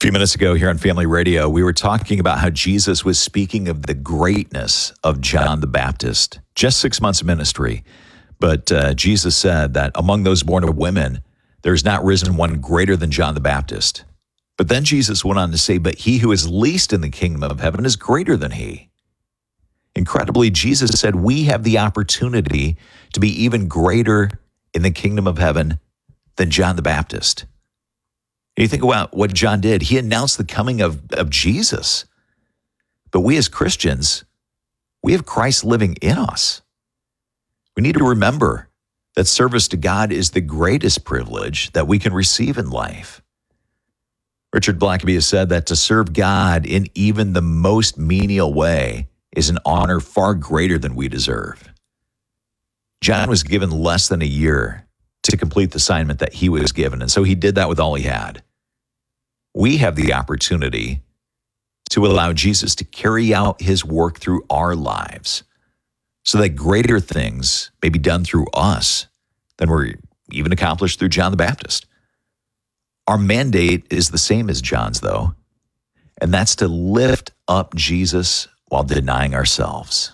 few minutes ago here on Family Radio, we were talking about how Jesus was speaking of the greatness of John the Baptist. Just 6 months of ministry. But Jesus said that among those born of women, there's not risen one greater than John the Baptist. But then Jesus went on to say, but he who is least in the kingdom of heaven is greater than he. Incredibly, Jesus said we have the opportunity to be even greater in the kingdom of heaven than John the Baptist. You think about what John did. He announced the coming of Jesus. But we as Christians, we have Christ living in us. We need to remember that service to God is the greatest privilege that we can receive in life. Richard Blackaby has said that to serve God in even the most menial way is an honor far greater than we deserve. John was given less than a year to complete the assignment that he was given, and so he did that with all he had. We have the opportunity to allow Jesus to carry out his work through our lives so that greater things may be done through us than were even accomplished through John the Baptist. Our mandate is the same as John's, though, and that's to lift up Jesus while denying ourselves.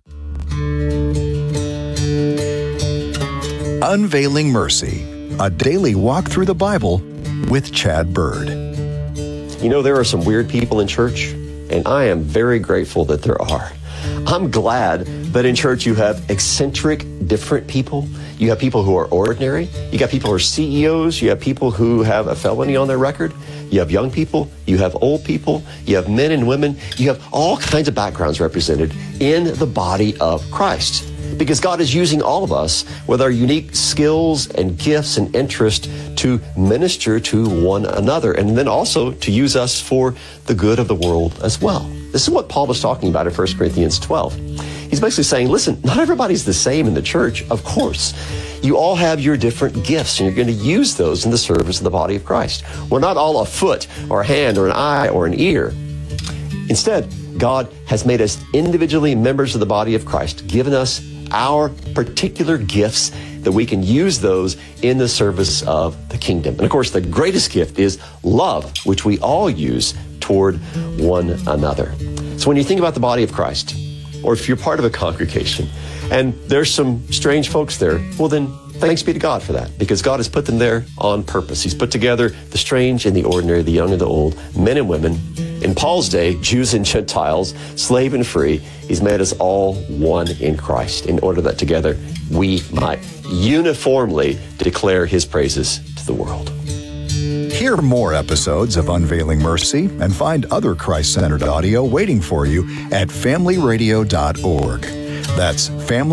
Unveiling Mercy, a daily walk through the Bible with Chad Bird. You know, there are some weird people in church, and I am very grateful that there are. I'm glad that in church you have eccentric, different people. You have people who are ordinary. You got people who are CEOs. You have people who have a felony on their record. You have young people. You have old people. You have men and women. You have all kinds of backgrounds represented in the body of Christ. Because God is using all of us with our unique skills and gifts and interest to minister to one another, and then also to use us for the good of the world as well. This is what Paul was talking about in 1 Corinthians 12. He's basically saying, listen, not everybody's the same in the church, of course. You all have your different gifts, and you're going to use those in the service of the body of Christ. We're not all a foot or a hand or an eye or an ear. Instead, God has made us individually members of the body of Christ, given us our particular gifts that we can use those in the service of the kingdom. And of course, the greatest gift is love, which we all use toward one another. So when you think about the body of Christ, or if you're part of a congregation, and there's some strange folks there, well then, thanks be to God for that, because God has put them there on purpose. He's put together the strange and the ordinary, the young and the old, men and women. In Paul's day, Jews and Gentiles, slave and free, he's made us all one in Christ in order that together we might uniformly declare his praises to the world. Hear more episodes of Unveiling Mercy and find other Christ-centered audio waiting for you at familyradio.org. That's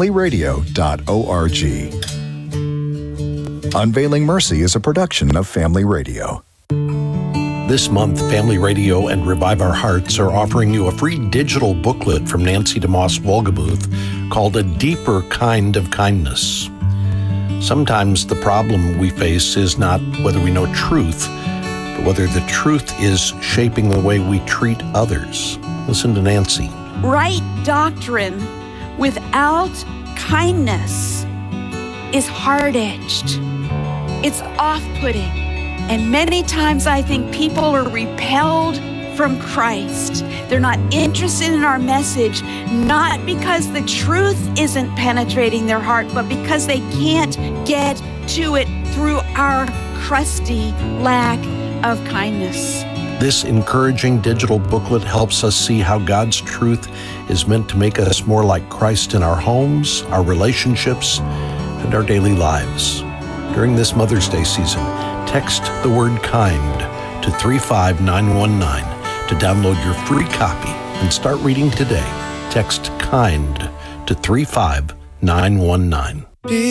familyradio.org. Unveiling Mercy is a production of Family Radio. This month, Family Radio and Revive Our Hearts are offering you a free digital booklet from Nancy DeMoss Wolgemuth called A Deeper Kind of Kindness. Sometimes the problem we face is not whether we know truth, but whether the truth is shaping the way we treat others. Listen to Nancy. Right doctrine without kindness is hard-edged. It's off-putting. And many times I think people are repelled from Christ. They're not interested in our message, not because the truth isn't penetrating their heart, but because they can't get to it through our crusty lack of kindness. This encouraging digital booklet helps us see how God's truth is meant to make us more like Christ in our homes, our relationships, and our daily lives. During this Mother's Day season, text the word kind to 35919 to download your free copy and start reading today. Text kind to 35919.